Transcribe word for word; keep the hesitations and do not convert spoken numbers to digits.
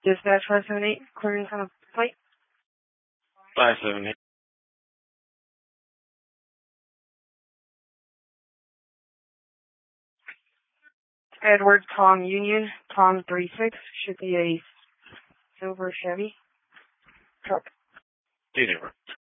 Dispatch five seven eight, clearance on a flight. five seven eight. Edward Tom Union, Tom three six, should be a silver Chevy truck. Two zero.